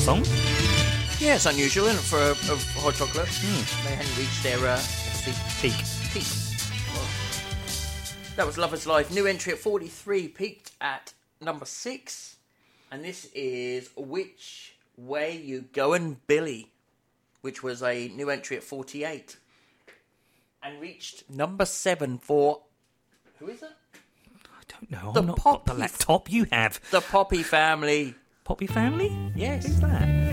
song. Yeah, it's unusual, isn't it, for a hot chocolate? They hadn't reached their Peak. peak. Well, that was Lover's Life. New entry at 43, peaked at number 6. And this is Which Way You Goin' Billy, which was a new entry at 48. And reached number 7 for... Who is it? I don't know. The I've not got the Poppy laptop you have. The Poppy Family. Poppy Family? Yes. Who's that?